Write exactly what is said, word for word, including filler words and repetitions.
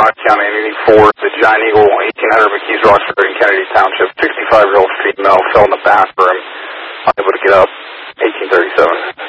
Rock County, meeting for the Giant Eagle, eighteen hundred McKees, Roxbury, and Kennedy Township. sixty-five-year-old female fell in the bathroom, unable to get up, eighteen thirty-seven.